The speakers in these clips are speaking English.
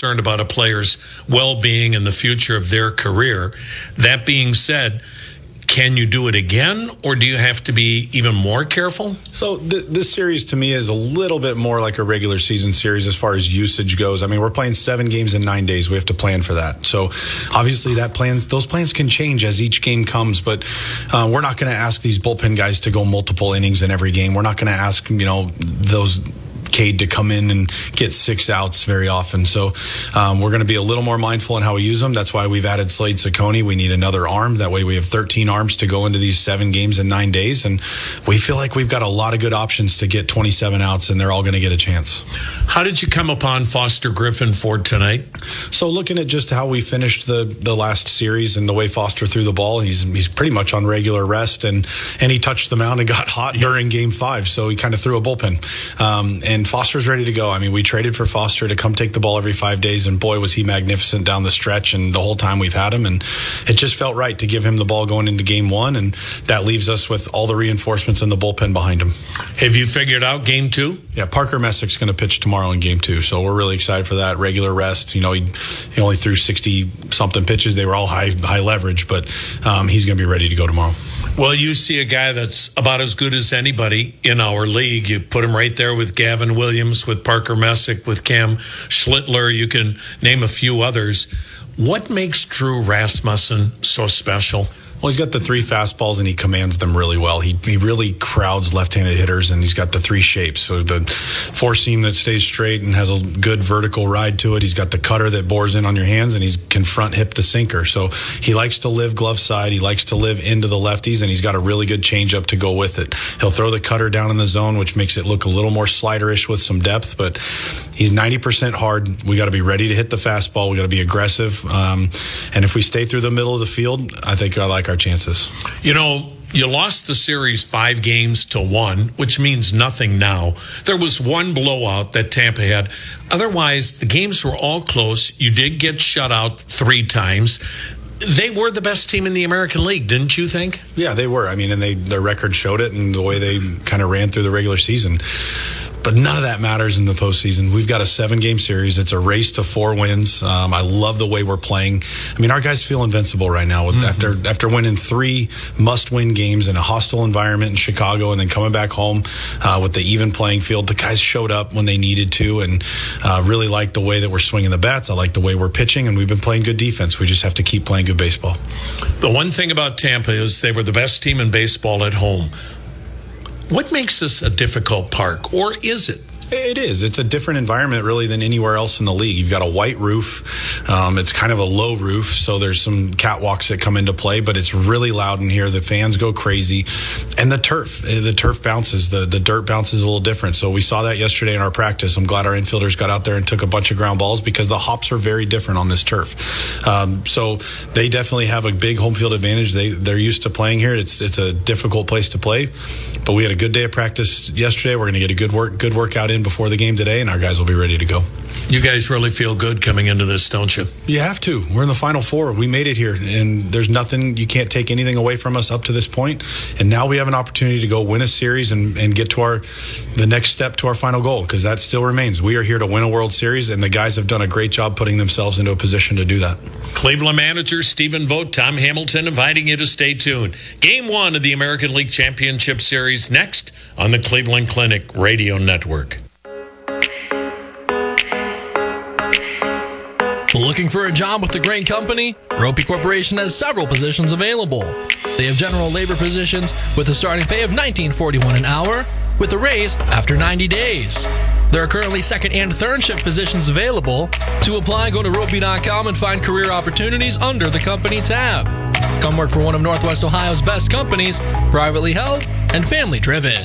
concerned about a player's well-being and the future of their career. That being said, can you do it again, or do you have to be even more careful? So this series to me is a little bit more like a regular season series as far as usage goes. I mean, we're playing 7 games in 9 days. We have to plan for that. So obviously those plans can change as each game comes, but we're not going to ask these bullpen guys to go multiple innings in every game. We're not going to ask, those Cade to come in and get 6 outs very often. So we're going to be a little more mindful in how we use them. That's why we've added Slade Ciccone. We need another arm. That way we have 13 arms to go into these 7 games in 9 days. And we feel like we've got a lot of good options to get 27 outs, and they're all going to get a chance. How did you come upon Foster Griffin for tonight? So looking at just how we finished the last series and the way Foster threw the ball, he's pretty much on regular rest, and he touched the mound and got hot during Game 5. So he kind of threw a bullpen. And Foster's ready to go. I mean, we traded for Foster to come take the ball every 5 days, and boy, was he magnificent down the stretch and the whole time we've had him. And it just felt right to give him the ball going into Game 1, and that leaves us with all the reinforcements in the bullpen behind him. Have you figured out Game 2? Yeah, Parker Messick's going to pitch tomorrow in Game 2, so we're really excited for that. Regular rest. He only threw 60-something pitches. They were all high leverage, but he's going to be ready to go tomorrow. Well, you see a guy that's about as good as anybody in our league. You put him right there with Gavin Williams, with Parker Messick, with Cam Schlittler. You can name a few others. What makes Drew Rasmussen so special? Well, he's got the 3 fastballs, and he commands them really well. He really crowds left-handed hitters, and he's got the 3 shapes. So the 4-seam that stays straight and has a good vertical ride to it. He's got the cutter that bores in on your hands, and he can front hip the sinker. So he likes to live glove side. He likes to live into the lefties, and he's got a really good changeup to go with it. He'll throw the cutter down in the zone, which makes it look a little more slider-ish with some depth, but he's 90% hard. We got to be ready to hit the fastball. We got to be aggressive. And if we stay through the middle of the field, I think I like our chances. You lost the series 5 games to 1, which means nothing now. There was one blowout that Tampa had. Otherwise, the games were all close. You did get shut out 3 times. They were the best team in the American League, didn't you think? Yeah, they were. I mean, and their record showed it, and the way they kind of ran through the regular season. But none of that matters in the postseason. We've got a 7-game series. It's a race to 4 wins. I love the way we're playing. I mean, our guys feel invincible right now. After winning 3 must-win games in a hostile environment in Chicago and then coming back home with the even playing field, the guys showed up when they needed to, and really like the way that we're swinging the bats. I like the way we're pitching, and we've been playing good defense. We just have to keep playing good baseball. The one thing about Tampa is they were the best team in baseball at home. What makes this a difficult park, or is it? It is. It's a different environment, really, than anywhere else in the league. You've got a white roof. It's kind of a low roof, so there's some catwalks that come into play, but it's really loud in here. The fans go crazy. And the turf bounces. The dirt bounces a little different. So we saw that yesterday in our practice. I'm glad our infielders got out there and took a bunch of ground balls because the hops are very different on this turf. So they definitely have a big home field advantage. They're used to playing here. It's a difficult place to play. But we had a good day of practice yesterday. We're going to get a good workout in before the game today, and our guys will be ready to go. You guys really feel good coming into this, don't you? You have to. We're in the Final Four. We made it here, and there's nothing, you can't take anything away from us up to this point. And now we have an opportunity to go win a series and get to the next step to our final goal, because that still remains. We are here to win a World Series, and the guys have done a great job putting themselves into a position to do that. Cleveland manager Stephen Vogt, Tom Hamilton, inviting you to stay tuned. Game 1 of the American League Championship Series next on the Cleveland Clinic Radio Network. Looking for a job with a great company? Ropey Corporation has several positions available. They have general labor positions with a starting pay of $19.41 an hour with a raise after 90 days. There are currently second and third shift positions available. To apply, go to ropey.com and find career opportunities under the company tab. Come work for one of Northwest Ohio's best companies, privately held and family driven.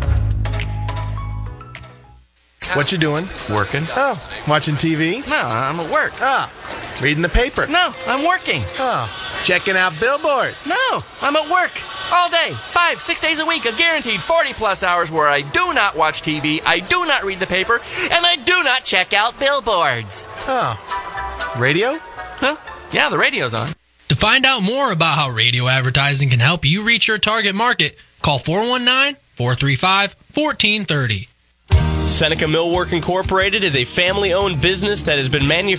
What you doing? Working. Oh, watching TV? No, I'm at work. Ah, reading the paper? No, I'm working. Oh, checking out billboards? No, I'm at work. All day, 5-6 days a week, a guaranteed 40-plus hours where I do not watch TV, I do not read the paper, and I do not check out billboards. Oh. Radio? Huh? Yeah, the radio's on. To find out more about how radio advertising can help you reach your target market, call 419-435-1430. Seneca Millwork Incorporated is a family-owned business that has been manufacturing